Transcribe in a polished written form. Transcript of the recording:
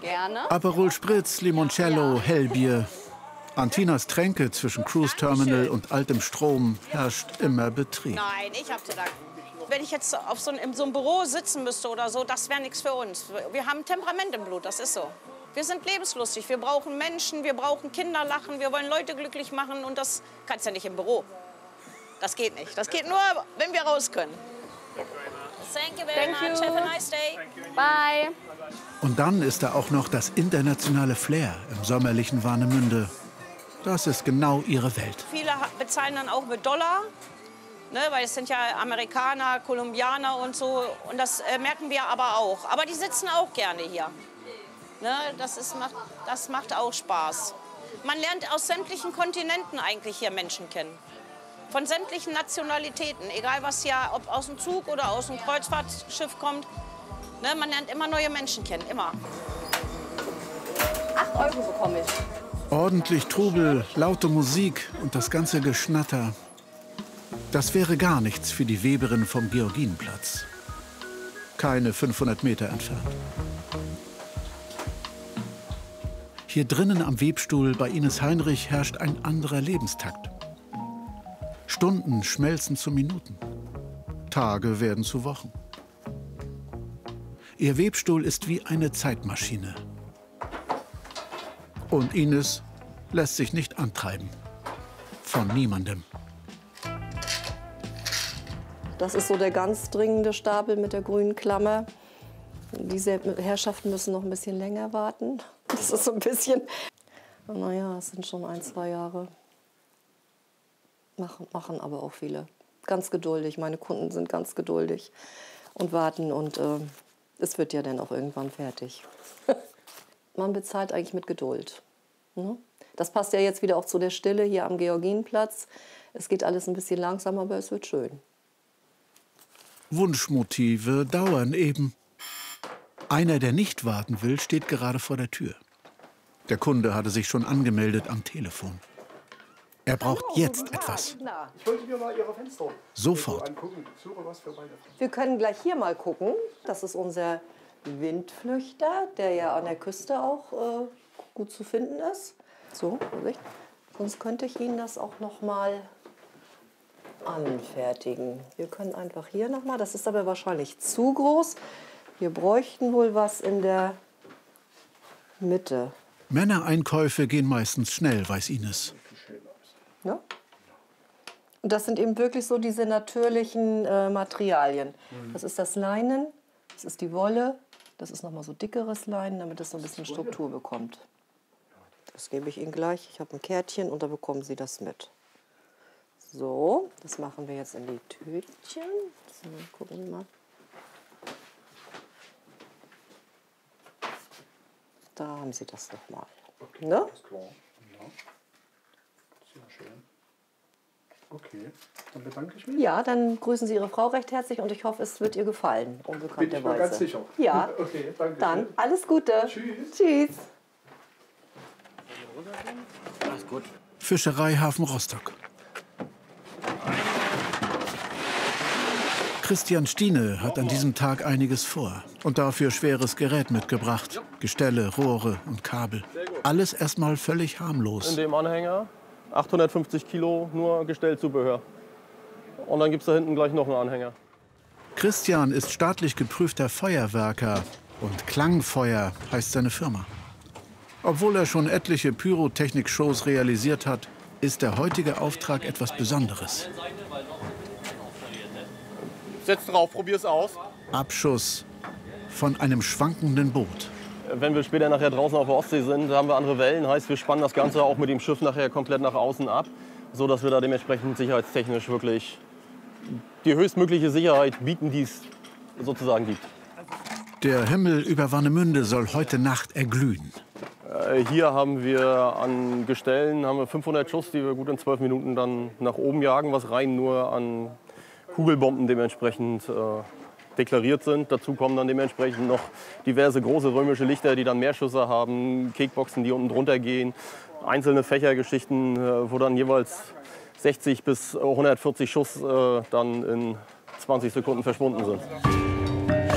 Gerne. Aperol Spritz, Limoncello, Hellbier. An Tinas Tränke zwischen Cruise Terminal und altem Strom herrscht immer Betrieb. Nein, ich hab zu danken. Wenn ich jetzt in so einem Büro sitzen müsste oder so, das wäre nichts für uns. Wir haben Temperament im Blut, das ist so. Wir sind lebenslustig, wir brauchen Menschen, wir brauchen Kinder lachen, wir wollen Leute glücklich machen und das kannst du ja nicht im Büro. Das geht nicht. Das geht nur, wenn wir raus können. Thank you very much. Have a nice day. Bye. Und dann ist da auch noch das internationale Flair im sommerlichen Warnemünde. Das ist genau ihre Welt. Viele bezahlen dann auch mit Dollar, ne, weil es sind ja Amerikaner, Kolumbianer und so. Und das merken wir aber auch. Aber die sitzen auch gerne hier. Ne, das macht auch Spaß. Man lernt aus sämtlichen Kontinenten eigentlich hier Menschen kennen. Von sämtlichen Nationalitäten, egal was ja, ob aus dem Zug oder aus dem Kreuzfahrtschiff kommt. Ne, man lernt immer neue Menschen kennen, immer. 8 € bekomme ich. Ordentlich Trubel, laute Musik und das ganze Geschnatter. Das wäre gar nichts für die Weberin vom Georgienplatz. Keine 500 Meter entfernt. Hier drinnen am Webstuhl bei Ines Heinrich herrscht ein anderer Lebenstakt. Stunden schmelzen zu Minuten. Tage werden zu Wochen. Ihr Webstuhl ist wie eine Zeitmaschine. Und Ines lässt sich nicht antreiben. Von niemandem. Das ist so der ganz dringende Stapel mit der grünen Klammer. Diese Herrschaften müssen noch ein bisschen länger warten. Das ist so ein bisschen... Naja, es sind schon 1, 2 Jahre. Machen aber auch viele. Ganz geduldig. Meine Kunden sind ganz geduldig und warten. Und es wird ja dann auch irgendwann fertig. Man bezahlt eigentlich mit Geduld. Ne? Das passt ja jetzt wieder auch zu der Stille hier am Georgienplatz. Es geht alles ein bisschen langsamer, aber es wird schön. Wunschmotive dauern eben. Einer, der nicht warten will, steht gerade vor der Tür. Der Kunde hatte sich schon angemeldet am Telefon. Er braucht jetzt etwas. Ich wollte mir mal Ihre Fenster Sofort. angucken. Ich suche was für beide. Wir können gleich hier mal gucken. Das ist unser Windflüchter, der ja an der Küste auch gut zu finden ist. So, Vorsicht. Sonst könnte ich Ihnen das auch noch mal anfertigen. Wir können einfach hier noch mal. Das ist aber wahrscheinlich zu groß. Wir bräuchten wohl was in der Mitte. Männereinkäufe gehen meistens schnell, weiß Ines. Ja? Und das sind eben wirklich so diese natürlichen Materialien. Das ist das Leinen, das ist die Wolle, das ist noch mal so dickeres Leinen, damit es so ein bisschen Struktur bekommt. Das gebe ich Ihnen gleich. Ich habe ein Kärtchen und da bekommen Sie das mit. So, das machen wir jetzt in die Tütchen. So, gucken wir mal. Da haben Sie das noch mal. Okay, ne? alles klar. Ja. Sehr schön. Okay, dann bedanke ich mich. Ja, dann grüßen Sie Ihre Frau recht herzlich und ich hoffe, es wird ihr gefallen, unbekannterweise. Bin ich mir ganz sicher. Ja, okay, danke. dann alles Gute. Tschüss. Tschüss. Alles gut. Fischereihafen Rostock. Christian Stiene hat an diesem Tag einiges vor und dafür schweres Gerät mitgebracht. Gestelle, Rohre und Kabel. Alles erstmal völlig harmlos. In dem Anhänger 850 Kilo nur Gestellzubehör. Und dann gibt es da hinten gleich noch einen Anhänger. Christian ist staatlich geprüfter Feuerwerker und Klangfeuer heißt seine Firma. Obwohl er schon etliche Pyrotechnik-Shows realisiert hat, ist der heutige Auftrag etwas Besonderes. Setz drauf, probier's aus. Abschuss von einem schwankenden Boot. Wenn wir später nachher draußen auf der Ostsee sind, haben wir andere Wellen. Heißt, wir spannen das Ganze auch mit dem Schiff nachher komplett nach außen ab, so dass wir da dementsprechend sicherheitstechnisch wirklich die höchstmögliche Sicherheit bieten, die es sozusagen gibt. Der Himmel über Warnemünde soll heute Nacht erglühen. Hier haben wir an Gestellen 500 Schuss, die wir gut in 12 Minuten dann nach oben jagen, was rein nur an Kugelbomben dementsprechend deklariert sind. Dazu kommen dann dementsprechend noch diverse große römische Lichter, die dann mehr Schüsse haben, Kekboxen, die unten drunter gehen, einzelne Fächergeschichten, wo dann jeweils 60 bis 140 Schuss dann in 20 Sekunden verschwunden sind.